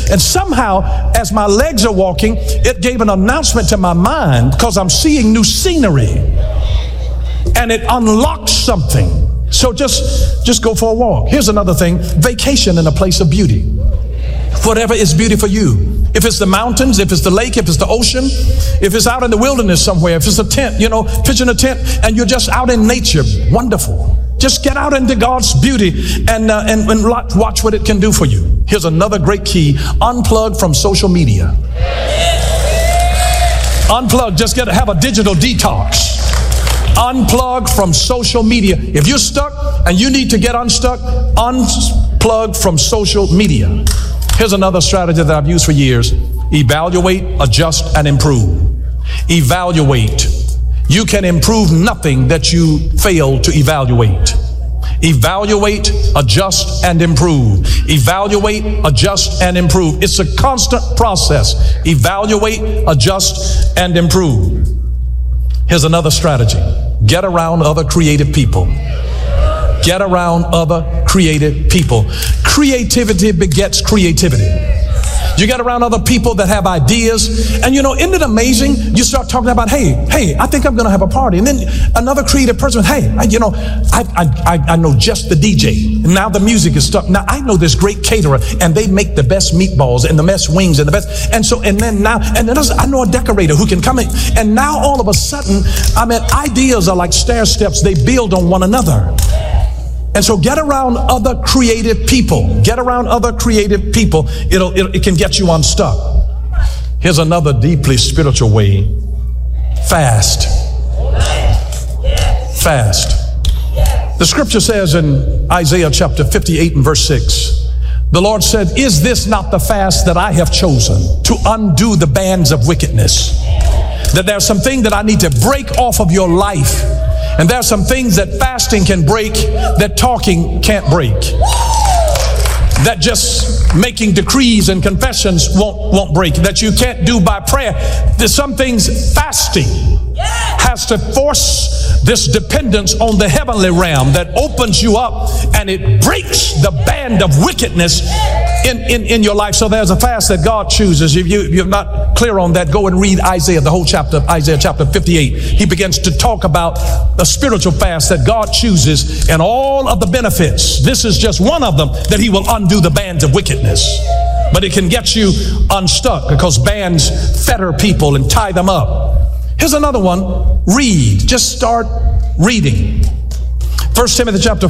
And somehow, as my legs are walking, it gave an announcement to my mind because I'm seeing new scenery. And it unlocked something. So just go for a walk. Here's another thing. Vacation in a place of beauty. Whatever is beauty for you. If it's the mountains, if it's the lake, if it's the ocean, if it's out in the wilderness somewhere, if it's a tent, pitching a tent and you're just out in nature, wonderful. Just get out into God's beauty and watch what it can do for you. Here's another great key. Unplug from social media. Unplug. Just have a digital detox. Unplug from social media. If you're stuck and you need to get unstuck, unplug from social media. Here's another strategy that I've used for years. Evaluate, adjust, and improve. Evaluate. You can improve nothing that you fail to evaluate. Evaluate, adjust, and improve. Evaluate, adjust, and improve. It's a constant process. Evaluate, adjust, and improve. Here's another strategy. Get around other creative people. Get around other creative people. Creativity begets creativity. You get around other people that have ideas. And isn't it amazing? You start talking about, hey, I think I'm going to have a party. And then another creative person, hey, I know just the DJ. And now the music is stuck. Now I know this great caterer and they make the best meatballs and the best wings and the best. And then I know a decorator who can come in. And now all of a sudden, ideas are like stair steps. They build on one another. And so get around other creative people. Get around other creative people. It can get you unstuck. Here's another deeply spiritual way. Fast. Fast. The scripture says in Isaiah chapter 58 and verse 6, the Lord said, is this not the fast that I have chosen to undo the bands of wickedness? That there's something that I need to break off of your life. And there are some things that fasting can break that talking can't break. That just making decrees and confessions won't break. That you can't do by prayer. There's some things fasting has to force this dependence on the heavenly realm that opens you up and it breaks the band of wickedness in your life. So there's a fast that God chooses. If you're not clear on that, go and read Isaiah, the whole chapter, Isaiah chapter 58. He begins to talk about the spiritual fast that God chooses and all of the benefits. This is just one of them, that he will undo the bands of wickedness. But it can get you unstuck because bands fetter people and tie them up. Here's another one. Read. Just start reading. 1 Timothy chapter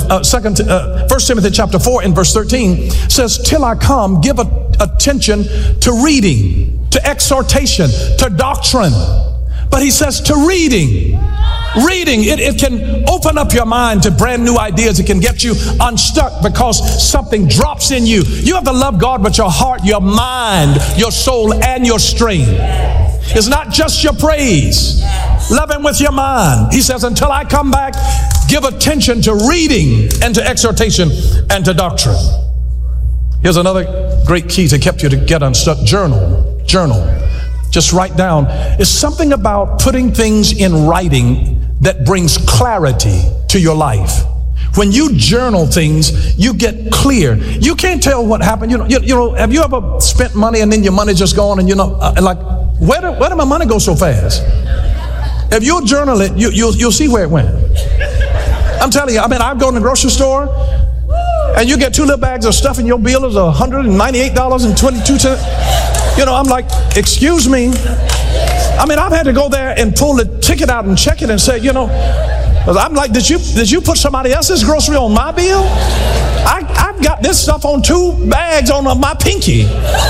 4 and verse 13 says, till I come, give attention to reading, to exhortation, to doctrine. But he says to reading. Reading, it can open up your mind to brand new ideas. It can get you unstuck because something drops in you. You have to love God with your heart, your mind, your soul, and your strength. It's not just your praise. Love him with your mind. He says, until I come back, give attention to reading and to exhortation and to doctrine. Here's another great key to keep you to get unstuck. Journal. Just write down. It's something about putting things in writing that brings clarity to your life. When you journal things, you get clear. You can't tell what happened. Have you ever spent money and then your money just gone and where did my money go so fast? If you'll journal it, you'll see where it went. I'm telling you, I've gone to the grocery store and you get 2 little bags of stuff and your bill is $198.22. I'm like, excuse me. I've had to go there and pull the ticket out and check it and say, I'm like, did you put somebody else's grocery on my bill? I've got this stuff on 2 bags on my pinky.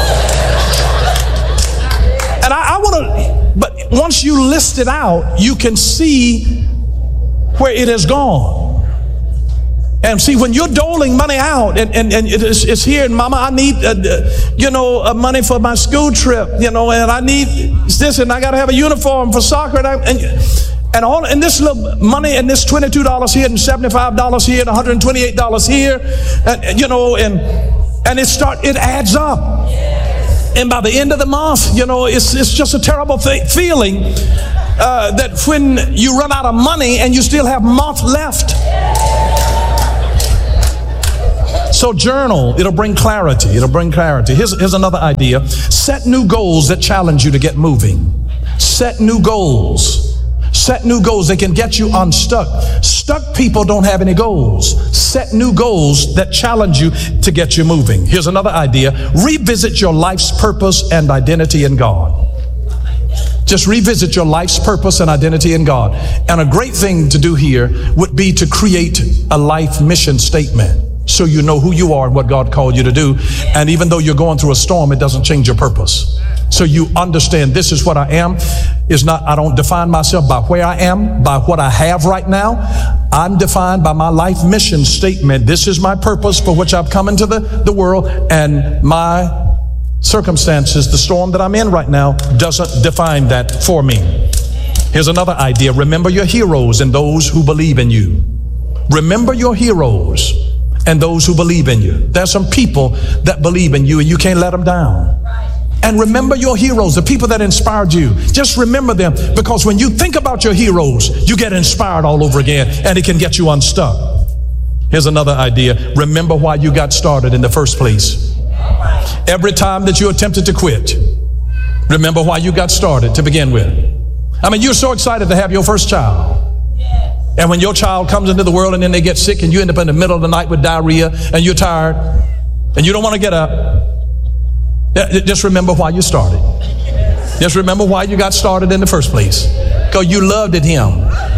And I want to, but once you list it out, you can see where it has gone. And see, when you're doling money out and it's here, and mama, I need, money for my school trip, and I need this, and I got to have a uniform for soccer. And this little money, and this $22 here, and $75 here, and $128 here, and it adds up. And by the end of the month, it's just a terrible feeling that when you run out of money and you still have month left. So journal. It'll bring clarity. It'll bring clarity. Here's another idea. Set new goals that challenge you to get moving. Set new goals. Set new goals that can get you unstuck. Stuck people don't have any goals. Set new goals that challenge you to get you moving. Here's another idea. Revisit your life's purpose and identity in God. Just revisit your life's purpose and identity in God. And a great thing to do here would be to create a life mission statement so you know who you are and what God called you to do. And even though you're going through a storm, it doesn't change your purpose. So you understand this is what I am. I don't define myself by where I am, by what I have right now. I'm defined by my life mission statement. This is my purpose for which I've come into the world, and my circumstances, the storm that I'm in right now, doesn't define that for me. Here's another idea. Remember your heroes and those who believe in you. Remember your heroes and those who believe in you. There's some people that believe in you and you can't let them down. And remember your heroes, the people that inspired you. Just remember them, because when you think about your heroes, you get inspired all over again, and it can get you unstuck. Here's another idea. Remember why you got started in the first place. Every time that you attempted to quit, remember why you got started to begin with. I mean, you're so excited to have your first child. And when your child comes into the world and then they get sick and you end up in the middle of the night with diarrhea and you're tired and you don't want to get up, just remember why you started. Just remember why you got started in the first place. Because you loved it him.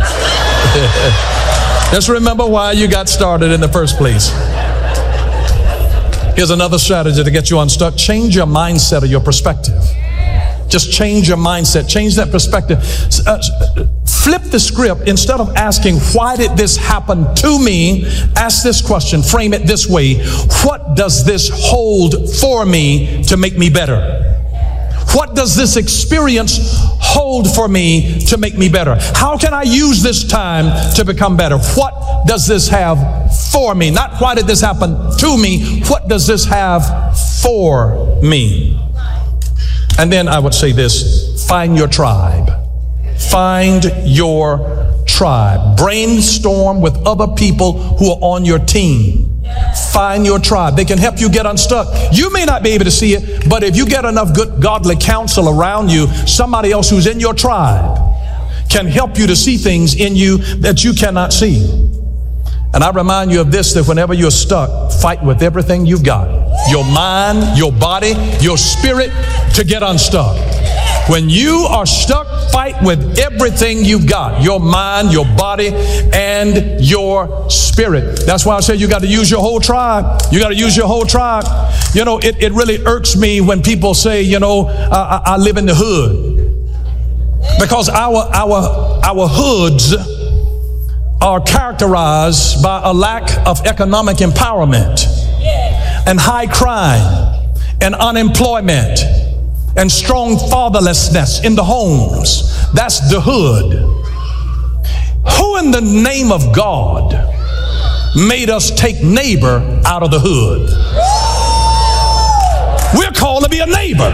Just remember why you got started in the first place. Here's another strategy to get you unstuck. Change your mindset or your perspective. Just change your mindset. Change that perspective. Flip the script. Instead of asking, why did this happen to me? Ask this question. Frame it this way. What does this hold for me to make me better? What does this experience hold for me to make me better? How can I use this time to become better? What does this have for me? Not why did this happen to me? What does this have for me? And then I would say this, find your tribe. Find your tribe. Brainstorm with other people who are on your team. Find your tribe. They can help you get unstuck. You may not be able to see it, but if you get enough good godly counsel around you, somebody else who's in your tribe can help you to see things in you that you cannot see. And I remind you of this, that whenever you're stuck, fight with everything you've got. Your mind, your body, your spirit to get unstuck. When you are stuck, fight with everything you've got. Your mind, your body, and your spirit. That's why I say you got to use your whole tribe. You got to use your whole tribe. You know, it really irks me when people say, you know, I live in the hood. Because our hoods are characterized by a lack of economic empowerment and high crime and unemployment and strong fatherlessness in the homes. That's the hood. Who in the name of God made us take neighbor out of the hood? We're called to be a neighbor.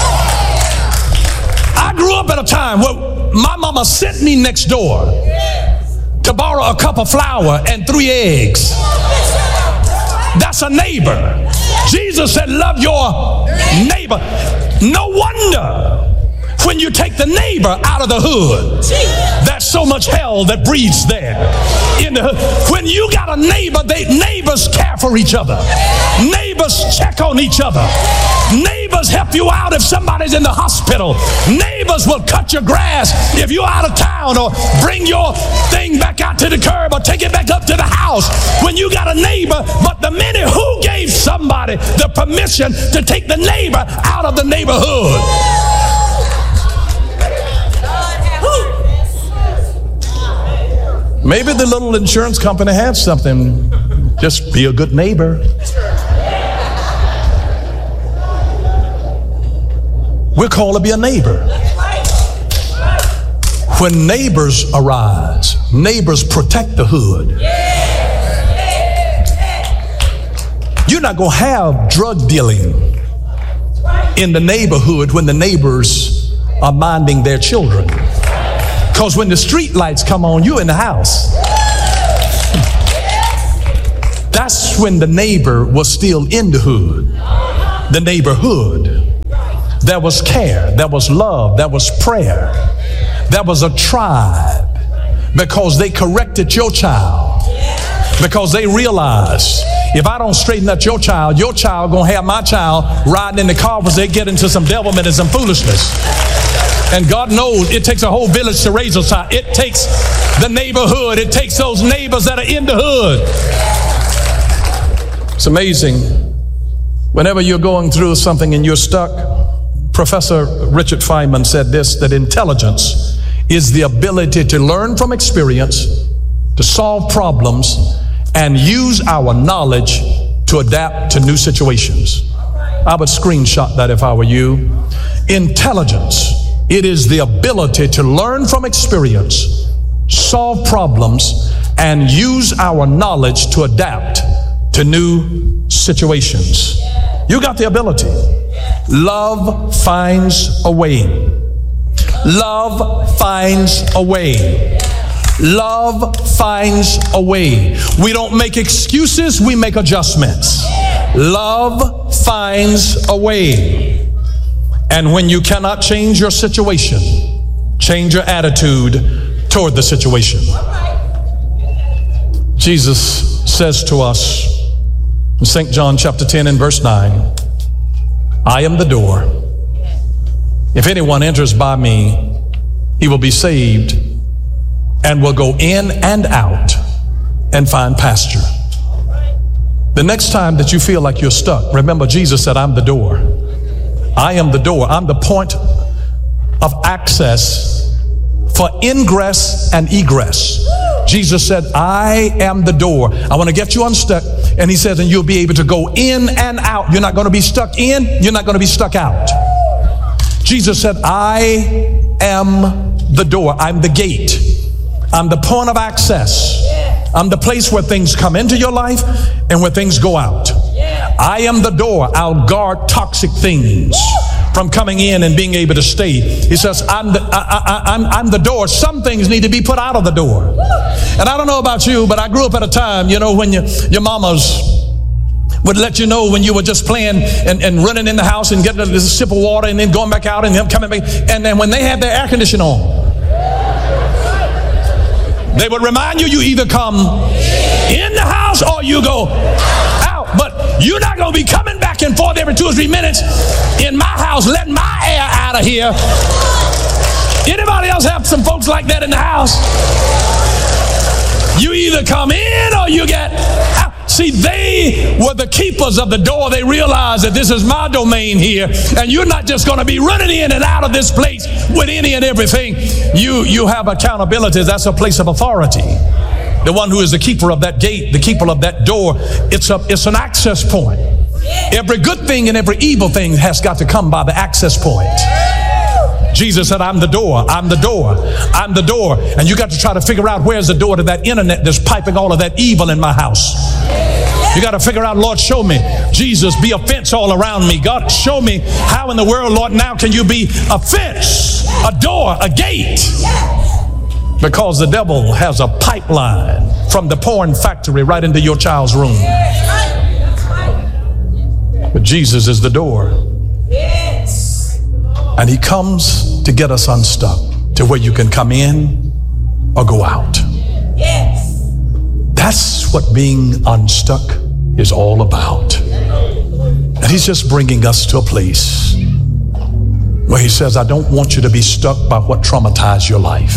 I grew up at a time where my mama sent me next door to borrow a cup of flour and 3 eggs. That's a neighbor. Jesus said, love your neighbor. No wonder when you take the neighbor out of the hood, there's so much hell that breeds there in the hood. When you got a neighbor, neighbors care for each other. Neighbors check on each other. Neighbors help you out if somebody's in the hospital. Neighbors will cut your grass if you're out of town, or bring your thing back out to the curb, or take it back up to the house when you got a neighbor. But the minute who gave somebody the permission to take the neighbor out of the neighborhood? Maybe the little insurance company had something. Just be a good neighbor. We're called to be a neighbor. When neighbors arise, neighbors protect the hood. You're not going to have drug dealing in the neighborhood when the neighbors are minding their children. Because when the street lights come on, you in the house. That's when the neighbor was still in the hood, the neighborhood. There was care, there was love, there was prayer, there was a tribe, because they corrected your child, because they realized, if I don't straighten up your child gonna have my child riding in the car because they get into some devilment and some foolishness. And God knows it takes a whole village to raise a child. It takes the neighborhood. It takes those neighbors that are in the hood. It's amazing. Whenever you're going through something and you're stuck, Professor Richard Feynman said this, that intelligence is the ability to learn from experience, to solve problems, and use our knowledge to adapt to new situations. I would screenshot that if I were you. Intelligence, it is the ability to learn from experience, solve problems, and use our knowledge to adapt to new situations. You got the ability. Love finds a way. Love finds a way. Love finds a way. We don't make excuses, we make adjustments. Love finds a way. And when you cannot change your situation, change your attitude toward the situation. Jesus says to us in St. John chapter 10 and verse 9, I am the door. If anyone enters by me, he will be saved and will go in and out and find pasture. The next time that you feel like you're stuck, remember Jesus said, I'm the door. I am the door. I'm the point of access for ingress and egress. Jesus said, I am the door. I want to get you unstuck. And he says, and you'll be able to go in and out. You're not going to be stuck in. You're not going to be stuck out. Jesus said, I am the door. I'm the gate. I'm the point of access. I'm the place where things come into your life and where things go out. I am the door. I'll guard toxic things from coming in and being able to stay. He says, I'm the door. Some things need to be put out of the door. And I don't know about you, but I grew up at a time, when your mamas would let you know when you were just playing and running in the house and getting a sip of water and then going back out and them coming back. And then when they had their air conditioning on, they would remind you, you either come in the house or you go out. But you're not going to be coming back and forth every 2 or 3 minutes in my house, letting my air out of here. Anybody else have some folks like that in the house? You either come in or you get out. See, they were the keepers of the door. They realized that this is my domain here, and you're not just going to be running in and out of this place with any and everything. You have accountability. That's a place of authority. The one who is the keeper of that gate, the keeper of that door, it's an access point. Every good thing and every evil thing has got to come by the access point. Jesus said, I'm the door, I'm the door, I'm the door. And you got to try to figure out where's the door to that internet that's piping all of that evil in my house. You got to figure out, Lord, show me. Jesus, be a fence all around me. God, show me how in the world, Lord, now can you be a fence, a door, a gate? Because the devil has a pipeline from the porn factory right into your child's room. But Jesus is the door. And he comes to get us unstuck to where you can come in or go out. That's what being unstuck is all about. And he's just bringing us to a place where he says, I don't want you to be stuck by what traumatized your life.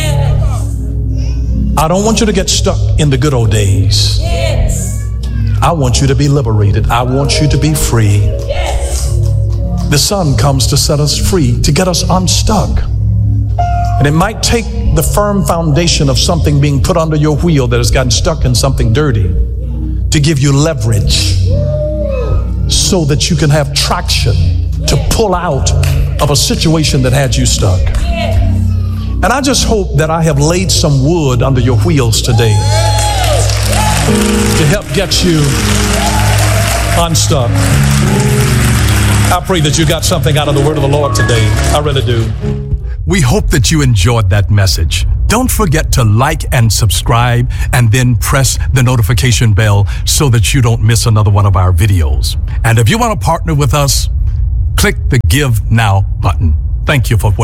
I don't want you to get stuck in the good old days. I want you to be liberated. I want you to be free. The Son comes to set us free, to get us unstuck. And it might take the firm foundation of something being put under your wheel that has gotten stuck in something dirty to give you leverage so that you can have traction to pull out of a situation that had you stuck. And I just hope that I have laid some wood under your wheels today to help get you unstuck. I pray that you got something out of the word of the Lord today. I really do. We hope that you enjoyed that message. Don't forget to like and subscribe and then press the notification bell so that you don't miss another one of our videos. And if you want to partner with us, click the Give Now button. Thank you for watching.